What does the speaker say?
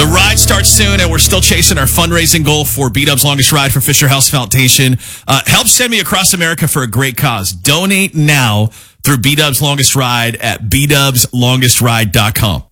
The ride starts soon, and we're still chasing our fundraising goal for B-Dub's Longest Ride for Fisher House Foundation. Help send me across America for a great cause. Donate now through B-Dub's Longest Ride at bdubslongestride.com.